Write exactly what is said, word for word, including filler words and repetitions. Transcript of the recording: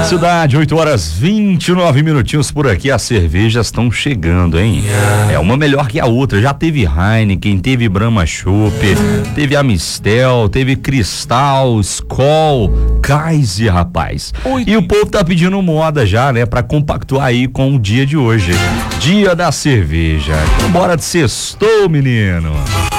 Cidade, oito horas vinte e nove minutinhos por aqui, as cervejas estão chegando, hein? É uma melhor que a outra, já teve Heineken, teve Brahma Chopp, teve Amistel, teve Cristal, Skol, Kaiser, rapaz. Oi. E o povo tá pedindo moda já, né? Pra compactuar aí com o dia de hoje, dia da cerveja. Então bora de sextou, menino.